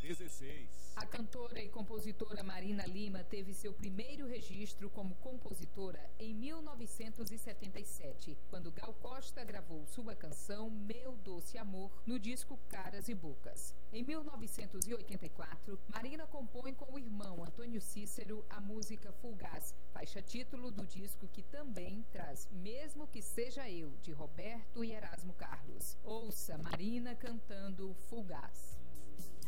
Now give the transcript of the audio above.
16. A cantora e compositora Marina Lima teve seu primeiro registro como compositora em 1977, quando Gal Costa gravou sua canção Meu Doce Amor no disco Caras e Bocas. Em 1984, Marina compõe com o irmão Antônio Cícero a música Fugaz, faixa título do disco que também traz Mesmo Que Seja Eu, de Roberto e Erasmo Carlos. Ouça Marina cantando Fugaz.